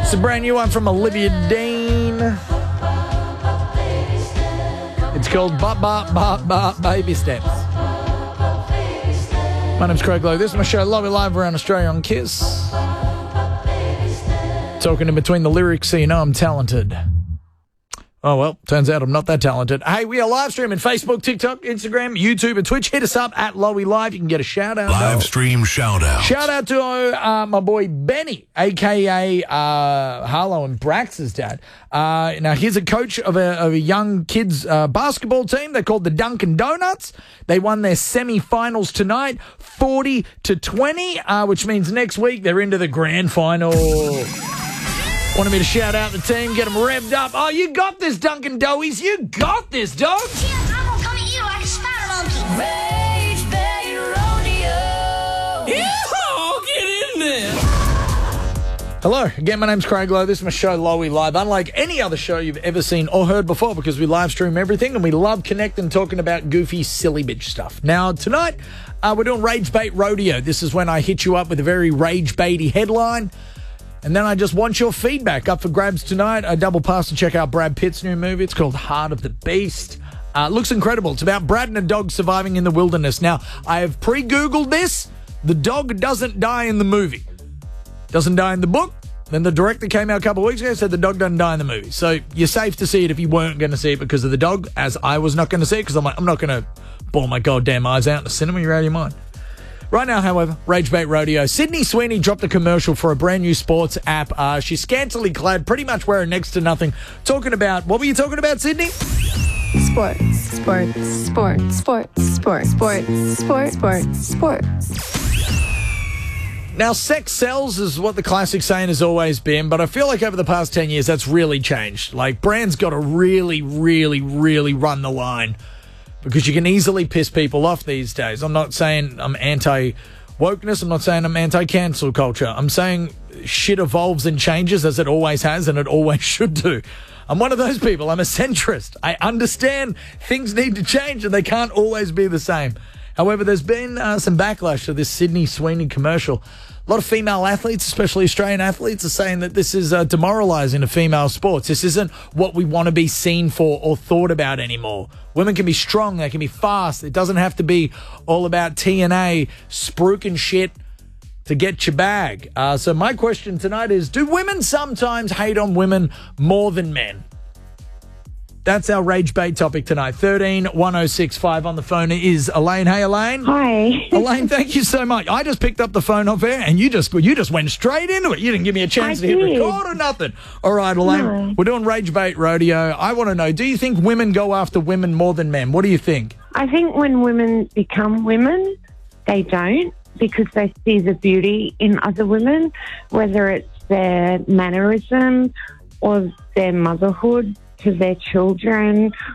It's a brand new one from Olivia Dean. It's called Bop Bop Bop Bop Baby Steps. My name's Craig Lowe. This is my show, Love It Live around Australia on KISS. Talking in between the lyrics so you know I'm talented. Oh, well, turns out I'm not that talented. Hey, we are live streaming Facebook, TikTok, Instagram, YouTube, and Twitch. Hit us up at Lowy Live. You can get a shout-out. Live stream shout-out. Shout-out to my boy Benny, a.k.a. Harlow and Brax's dad. Now, he's a coach of a young kids basketball team. They're called the Dunkin' Donuts. They won their semi-finals tonight, 40-20, which means next week they're into the grand final. Wanted me to shout out the team, get them revved up. Oh, you got this, Duncan Doughies. You got this, dog. Yeah, I'm gonna come at you like a spider monkey. Rage Bay Rodeo. Yeah, get in there. Hello. Again, my name's Craig Lowe. This is my show, Lowy Live. Unlike any other show you've ever seen or heard before, because we live stream everything and we love connecting, talking about goofy, silly bitch stuff. Now, tonight, we're doing Rage Bait Rodeo. This is when I hit you up with a very rage baity headline. And then I just want your feedback. Up for grabs tonight. A double pass to check out Brad Pitt's new movie. It's called Heart of the Beast. Looks incredible. It's about Brad and a dog surviving in the wilderness. Now, I have pre-Googled this. The dog doesn't die in the movie. Doesn't die in the book. Then the director came out a couple of weeks ago and said the dog doesn't die in the movie. So you're safe to see it if you weren't going to see it because of the dog, as I was not going to see it because I'm not going to bawl my goddamn eyes out in the cinema. You're out of your mind. Right now, however, Rage Bait Rodeo. Sydney Sweeney dropped a commercial for a brand new sports app. She's scantily clad, pretty much wearing next to nothing. Talking about, what were you talking about, Sydney? Sports. Now, sex sells is what the classic saying has always been, but I feel like over the past 10 years, that's really changed. Like, brands got to really, really, really run the line. Because you can easily piss people off these days. I'm not saying I'm anti-wokeness. I'm not saying I'm anti-cancel culture. I'm saying shit evolves and changes as it always has and it always should do. I'm one of those people. I'm a centrist. I understand things need to change and they can't always be the same. However, there's been some backlash to this Sydney Sweeney commercial. A lot of female athletes, especially Australian athletes, are saying that this is demoralising to female sports. This isn't what we want to be seen for or thought about anymore. Women can be strong. They can be fast. It doesn't have to be all about TNA, spruiking shit to get your bag. So my question tonight is, do women sometimes hate on women more than men? That's our Rage Bait topic tonight. 13-1065 on the phone is Elaine. Hey, Elaine. Hi. Elaine, thank you so much. I just picked up the phone off air and you just went straight into it. You didn't give me a chance to hit record or nothing. All right, Elaine, No. We're doing Rage Bait Rodeo. I want to know, do you think women go after women more than men? What do you think? I think when women become women, they don't because they see the beauty in other women, whether it's their mannerism or their motherhood to their children